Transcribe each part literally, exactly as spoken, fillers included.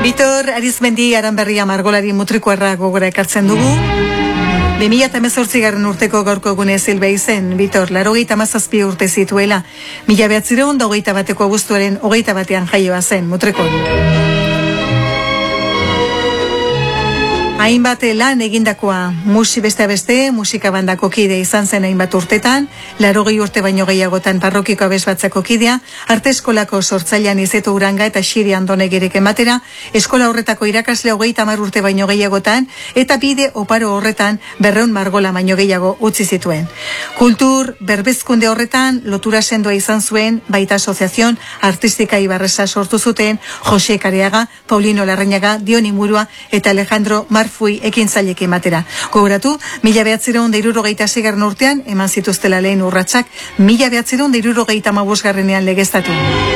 Bitor Arizmendi Aranberria margolari mutrikuarra gogora ekartzen dugu. bi mila hemezortzigarren urteko gaurko egune zilbei zen, Bitor, laurogeita hamazazpi urte zituela. Mila bederatziehun eta hogeita bateko abuztuaren hogeita batean jaioa zen, mutrikon. Hainbat lan egindakoa, musi beste beste, musika bandako kide izan zen hainbat urtetan, laurogei urte baino gehiagotan parrokiko abesbatzako kidea, arte eskolako sortzailean Izeto Uranga eta Xiri Andonegerek ematera, eskola horretako irakasle hogeita hamar urte baino gehiagotan, eta bide oparo horretan berreun margola baino gehiago utzi zituen. Kultur berbezkunde horretan lotura sendoa izan zuen, baita asoziazion artistika Ibarresa sortu zuten, Jose Kareaga, Paulino Larrañaga, Dioni Murua eta Alejandro Mar Fui ekin zailek ematera. Gogoratu, mila behatzireun da hirurogeita seigarren urtean, eman zituztela lehen urratsak, mila behatzireun da hirurogeita hamabosgarrenean legeztatu.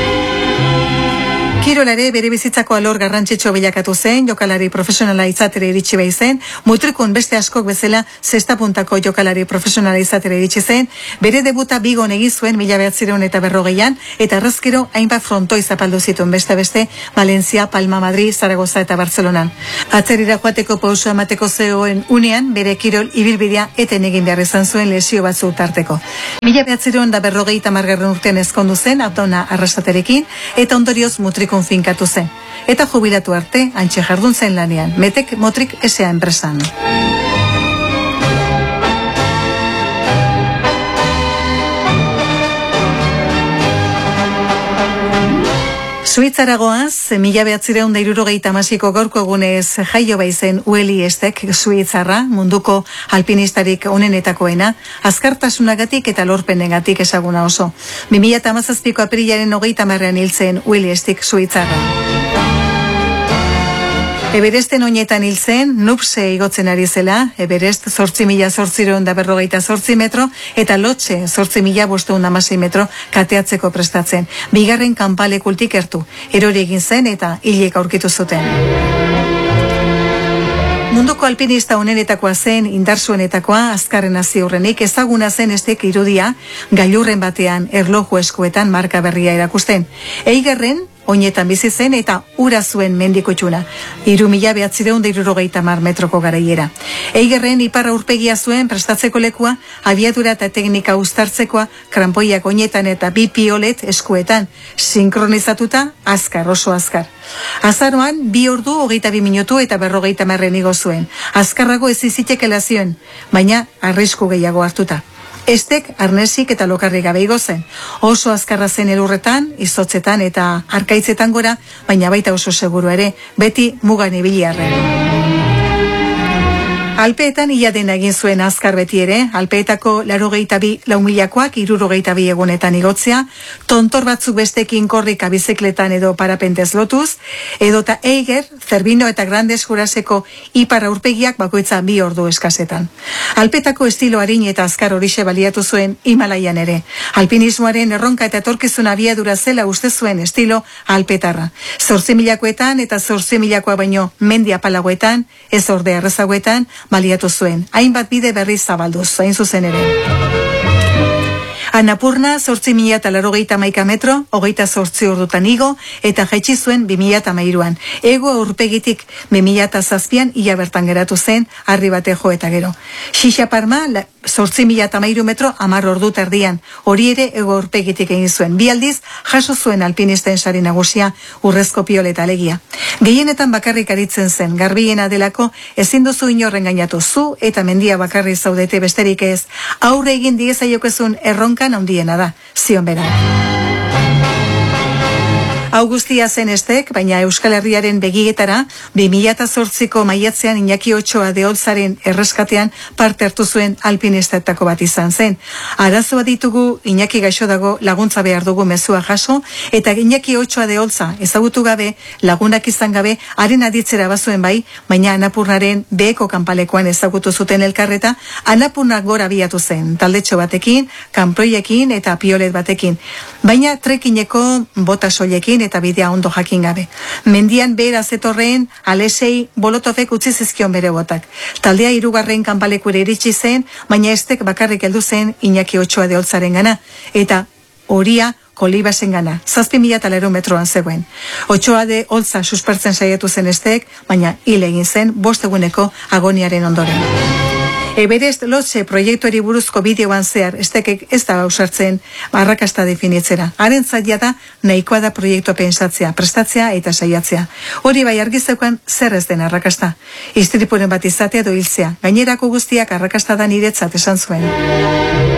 Kirolare bere bizitzako alor garrantzitsu bilakatu zen, jokalari profesionala izatera iritsi bai zen, mutrikun beste askok bezala zesta puntako jokalari profesionala izatera iritsi zen, bere debuta Bigon egin zuen mila behatzireun eta berrogeian, eta errazkero hainbat frontoi zapaldu zituen beste beste, Valencia, Palma, Madrid, Zaragoza eta Bartzelonan. Atzerira joateko pauso emateko zegoen unean, bere kirol ibilbidea eten egin behar izan zuen lesio batzu tarteko. Mila behatzireun da berrogeita margarren urtean ezkondu zen, abdona arrasaterekin, eta ondorioz mutrikun finkatu zen. Eta jubilatu arte, antxe jardun zen lanean, Metek Motrik S A enpresan. Suitzaragoaz, mila behatzireun da hirurogeita hamasiko gaurko egunez jaio baizen Ueli Estek, Suitzarra, munduko alpinistarik onenetakoena, azkartasunagatik eta lorpenengatik ezaguna oso. bi mila hamazazpiko aprilaren hogeita hamarrean hil zen Ueli Estek, Suitzarra. Everesten oinetan hil zen, Nupse igotzen ari zela, Everest zortzi mila zortzireun da berrogeita zortzi metro, eta Lotxe zortzi mila bosteun damasei metro kateatzeko prestatzen. Bigarren kanpalekultik ertu, erori egin zen eta hilek aurkitu zuten. Munduko alpinista onenetakoa zen, indarsuenetakoa, azkarren ziurrenik, ezaguna zen Estek irudia, gailurren batean, erloju eskuetan marka berria erakusten. Eigarren, oinetan bizi zen eta ura zuen mendiko txuna. Iru mila behatzireun da hirurogeita hamar metroko garaiera. Eigerren iparra urpegia zuen prestatzeko lekua, abiadura eta teknika uztartzekoa, krampoiak oinetan eta bi piolet eskuetan, sinkronizatuta, azkar, oso azkar. Azaroan, bi ordu hogeita bi minutu eta berrogeita marren igo zuen. Azkarrago ez izitekela zioen, baina arrisku gehiago hartuta. Estek arnesik eta lokarri gabe igo zen. Oso azkarra zen elurretan, izotzetan eta arkaitzetan gora, baina baita oso seguru ere, beti mugan ibili arren. Alpeetan ia dena egin zuen azkar beti ere, Alpeetako laurogeita bi laumilakoak irurogeita bi egunetan igotzea, tontor batzuk bestekin korrika bizikletan edo parapentez lotuz, edota Eiger, Zerbino eta Grandes Juraseko ipar aurpegiak bakoitza bi ordu eskasetan. Alpeetako estilo arin eta azkar horixe baliatu zuen Himalaian ere. Alpinismoaren erronka eta etorkizun abiadura zela uste zuen estilo alpetarra. Zortzi milakoetan eta zortzi milakoa baino mendi apalagoetan, ez orde errezagoetan, baliatu zuen. Hainbat bide berri zabalduz, zain zuzen ere. Annapurna, zortzi mila eta laurogeita hamaika metro, hogeita zortzi ordutan igo, eta jaitsi zuen bi mila hamairuan. Ego aurpegitik bi mila zazpian ia bertan geratu zen, harri bate jo eta gero. Xixaparma, zortzi mila hamairu metro, hamar ordu terdian. Hori ere ego aurpegitik egin zuen. Bi aldiz, jaso zuen alpinisten sari nagusia, urrezko pioleta alegia. Gehienetan bakarrik aritzen zen, garbiena delako, ezin duzu inorren gainatu zu, eta mendia bakarri zaudete besterik ez. Aurre egin diezaiokezun erronka handiena da, zion bera. Augustia zen Estek, baina Euskal Herriaren begietara, bi mila zortziko maiatzean Iñaki Otxoa Deholtzaren erreskatean parte hartu zuen alpinistetako bat izan zen. Arazoa ditugu, Iñaki gaixo dago, laguntza behar dugu mezua jaso, eta Iñaki Otxoa Deholtza ezagutu gabe, lagunak izan gabe, haren aditzera bazuen bai, baina Annapurnaren beheko kanpalekoan ezagutu zuten elkarreta, Annapurnak gora biatu zen, taldetxo batekin, kanproiekin eta piolet batekin. Baina trekineko bota soilekin eta bidea ondo jakin gabe. Mendian behera zetorreen Alesei Bolotofek utzi zizkion bere botak. Taldea hirugarren kanpalekura iritsi zen, baina Estek bakarrik heldu zen Iñaki Otxoa Deholtzaren gana. Eta horia Kolibasen gana, zazpi mila talero metroan zegoen. Otsoa de holtza suspertzen saiatu zen estek, baina hil egin zen bost eguneko agoniaren ondoren. Everest Lotse proiektuari buruzko bideoan zehar, estekek ez da ausartzen arrakasta definitzera. Haren zaila da nahikoa da proiektua pentsatzea, prestatzea eta saiatzea. Hori bai argizeukan zer ez den arrakasta. Istripuren bat izatea edo hiltzea. Gainerako guztiak arrakasta da niretzat esan zuen.